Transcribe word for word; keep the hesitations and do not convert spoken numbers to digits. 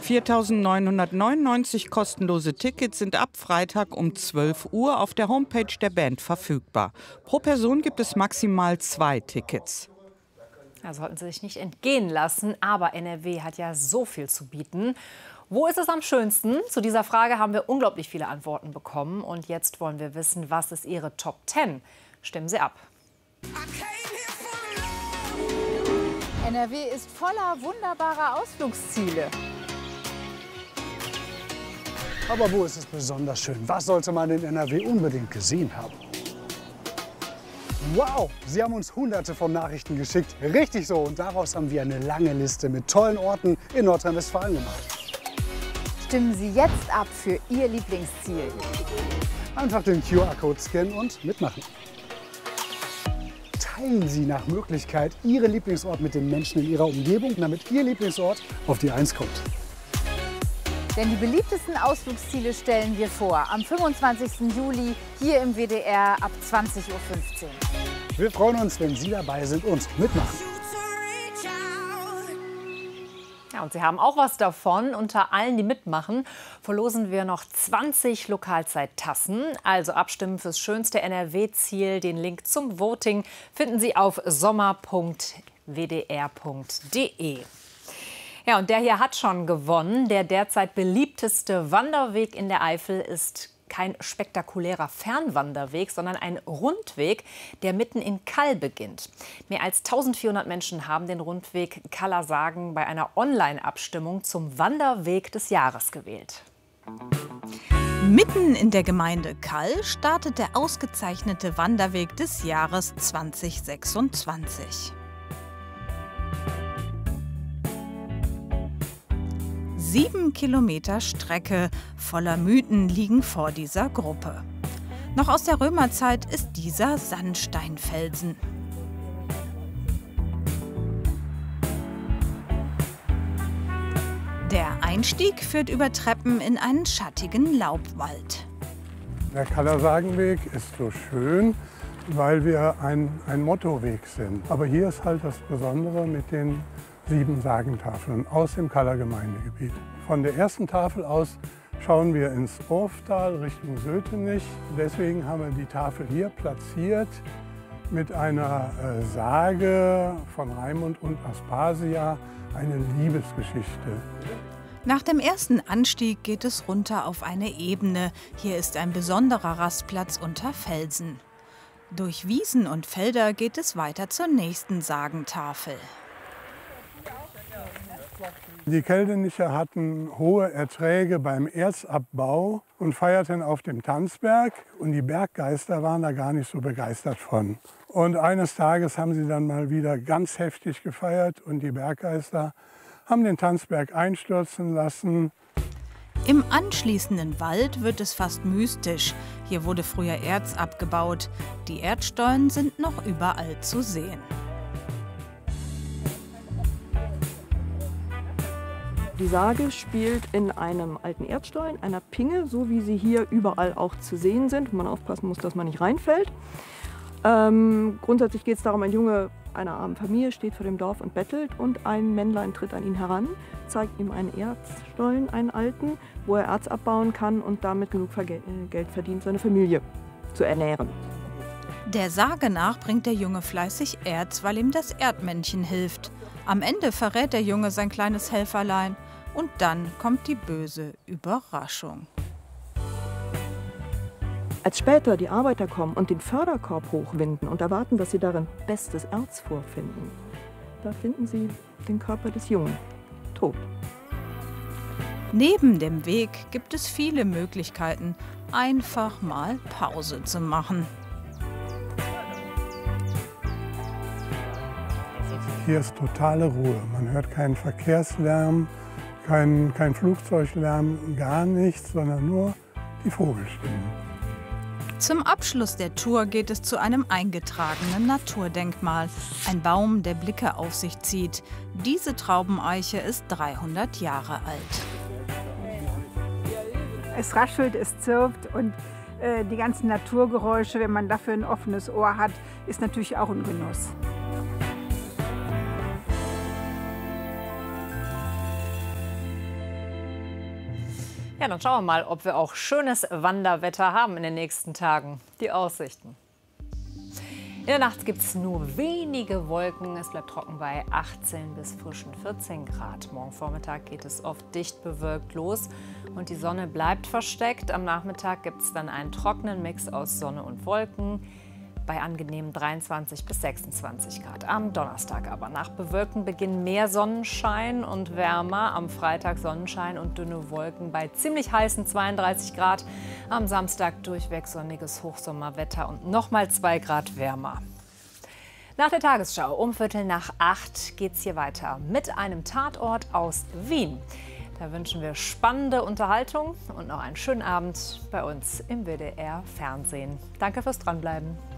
viertausendneunhundertneunundneunzig kostenlose Tickets sind ab Freitag um zwölf Uhr auf der Homepage der Band verfügbar. Pro Person gibt es maximal zwei Tickets. Ja, sollten Sie sich nicht entgehen lassen, aber N R W hat ja so viel zu bieten. Wo ist es am schönsten? Zu dieser Frage haben wir unglaublich viele Antworten bekommen. Und jetzt wollen wir wissen, was ist Ihre Top zehn? Stimmen Sie ab. N R W ist voller wunderbarer Ausflugsziele. Aber wo ist es besonders schön? Was sollte man in N R W unbedingt gesehen haben? Wow, Sie haben uns hunderte von Nachrichten geschickt. Richtig so. Und daraus haben wir eine lange Liste mit tollen Orten in Nordrhein-Westfalen gemacht. Stimmen Sie jetzt ab für Ihr Lieblingsziel. Einfach den Q R-Code scannen und mitmachen. Teilen Sie nach Möglichkeit Ihren Lieblingsort mit den Menschen in Ihrer Umgebung, damit Ihr Lieblingsort auf die Eins kommt. Denn die beliebtesten Ausflugsziele stellen wir vor. Am fünfundzwanzigsten Juli hier im W D R ab zwanzig Uhr fünfzehn. Wir freuen uns, wenn Sie dabei sind und mitmachen. Ja, und Sie haben auch was davon. Unter allen, die mitmachen, verlosen wir noch zwanzig Lokalzeittassen. Also abstimmen fürs schönste N R W-Ziel. Den Link zum Voting finden Sie auf sommer punkt w d r punkt d e. Ja, und der hier hat schon gewonnen. Der derzeit beliebteste Wanderweg in der Eifel ist kein spektakulärer Fernwanderweg, sondern ein Rundweg, der mitten in Kall beginnt. Mehr als eintausendvierhundert Menschen haben den Rundweg Kaller Sagen bei einer Online-Abstimmung zum Wanderweg des Jahres gewählt. Mitten in der Gemeinde Kall startet der ausgezeichnete Wanderweg des Jahres zweitausendsechsundzwanzig. Sieben Kilometer Strecke voller Mythen liegen vor dieser Gruppe. Noch aus der Römerzeit ist dieser Sandsteinfelsen. Der Einstieg führt über Treppen in einen schattigen Laubwald. Der Kaller Sagenweg ist so schön, weil wir ein, ein Mottoweg sind. Aber hier ist halt das Besondere mit den sieben Sagentafeln aus dem Kaller Gemeindegebiet. Von der ersten Tafel aus schauen wir ins Urftal Richtung Sötenich. Deswegen haben wir die Tafel hier platziert mit einer äh, Sage von Raimund und Aspasia, eine Liebesgeschichte. Nach dem ersten Anstieg geht es runter auf eine Ebene. Hier ist ein besonderer Rastplatz unter Felsen. Durch Wiesen und Felder geht es weiter zur nächsten Sagentafel. Die Keldenicher hatten hohe Erträge beim Erzabbau und feierten auf dem Tanzberg. Und die Berggeister waren da gar nicht so begeistert von. Und eines Tages haben sie dann mal wieder ganz heftig gefeiert und die Berggeister haben den Tanzberg einstürzen lassen. Im anschließenden Wald wird es fast mystisch. Hier wurde früher Erz abgebaut. Die Erdstollen sind noch überall zu sehen. Die Sage spielt in einem alten Erdstollen, einer Pinge, so wie sie hier überall auch zu sehen sind. Man aufpassen muss, dass man nicht reinfällt. Ähm, grundsätzlich geht es darum, ein Junge einer armen Familie steht vor dem Dorf und bettelt und ein Männlein tritt an ihn heran, zeigt ihm einen Erzstollen, einen alten, wo er Erz abbauen kann und damit genug Geld verdient, seine Familie zu ernähren. Der Sage nach bringt der Junge fleißig Erz, weil ihm das Erdmännchen hilft. Am Ende verrät der Junge sein kleines Helferlein und dann kommt die böse Überraschung. Als später die Arbeiter kommen und den Förderkorb hochwinden und erwarten, dass sie darin bestes Erz vorfinden, da finden sie den Körper des Jungen tot. Neben dem Weg gibt es viele Möglichkeiten, einfach mal Pause zu machen. Hier ist totale Ruhe. Man hört keinen Verkehrslärm, keinen kein Flugzeuglärm, gar nichts, sondern nur die Vogelstimmen. Zum Abschluss der Tour geht es zu einem eingetragenen Naturdenkmal. Ein Baum, der Blicke auf sich zieht. Diese Traubeneiche ist dreihundert Jahre alt. Es raschelt, es zirpt und äh, die ganzen Naturgeräusche, wenn man dafür ein offenes Ohr hat, ist natürlich auch ein Genuss. Ja, dann schauen wir mal, ob wir auch schönes Wanderwetter haben in den nächsten Tagen. Die Aussichten. In der Nacht gibt es nur wenige Wolken. Es bleibt trocken bei achtzehn bis frischen vierzehn Grad. Morgen Vormittag geht es oft dicht bewölkt los und die Sonne bleibt versteckt. Am Nachmittag gibt es dann einen trockenen Mix aus Sonne und Wolken bei angenehmen dreiundzwanzig bis sechsundzwanzig Grad. Am Donnerstag aber nach bewölkten Beginn mehr Sonnenschein und wärmer. Am Freitag Sonnenschein und dünne Wolken bei ziemlich heißen zweiunddreißig Grad. Am Samstag durchweg sonniges Hochsommerwetter und nochmal zwei Grad wärmer. Nach der Tagesschau um Viertel nach acht geht es hier weiter mit einem Tatort aus Wien. Da wünschen wir spannende Unterhaltung und noch einen schönen Abend bei uns im W D R Fernsehen. Danke fürs Dranbleiben.